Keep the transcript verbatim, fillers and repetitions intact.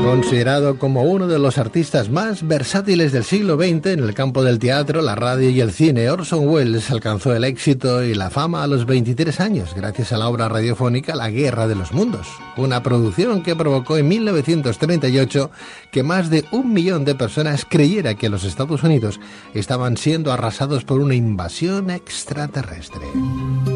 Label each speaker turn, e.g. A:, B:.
A: Considerado como uno de los artistas más versátiles del siglo veinte en el campo del teatro, la radio y el cine, Orson Welles alcanzó el éxito y la fama a los veintitrés años gracias a la obra radiofónica La Guerra de los Mundos, una producción que provocó en mil novecientos treinta y ocho que más de un millón de personas creyera que los Estados Unidos estaban siendo arrasados por una invasión extraterrestre.